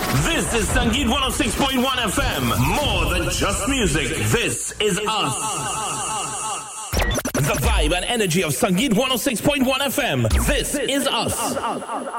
This is Sangeet 106.1 FM. More than just music. This is us. The vibe and energy of Sangeet 106.1 FM. This is us.